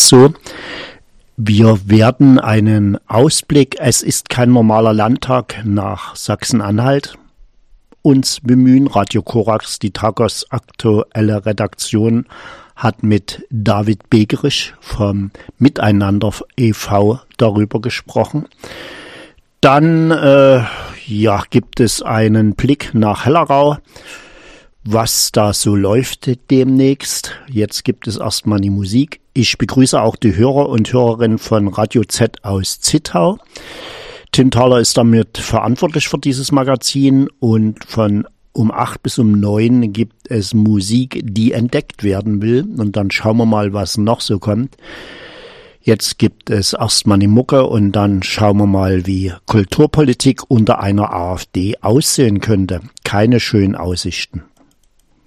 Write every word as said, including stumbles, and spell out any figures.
ist so, wir werden einen Ausblick, es ist kein normaler Landtag, nach Sachsen-Anhalt uns bemühen. Radio Korax, die tagesaktuelle Redaktion, hat mit David Begerich vom Miteinander e V darüber gesprochen. Dann äh, ja, gibt es einen Blick nach Hellerau, was da so läuft demnächst. Jetzt gibt es erstmal die Musik. Ich begrüße auch die Hörer und Hörerinnen von Radio Z aus Zittau. Tim Thaler ist damit verantwortlich für dieses Magazin und von um acht bis um neun gibt es Musik, die entdeckt werden will. Und dann schauen wir mal, was noch so kommt. Jetzt gibt es erstmal eine Mucke und dann schauen wir mal, wie Kulturpolitik unter einer AfD aussehen könnte. Keine schönen Aussichten.